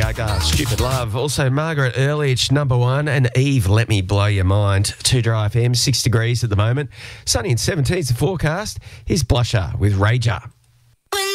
Gaga, Stupid Love. Also, Margaret Earlich, number one, and Eve, Let Me Blow Your Mind. 2 Dry FM, 6 degrees at the moment. Sunny and 17's the forecast. Here's Blusher with Rager.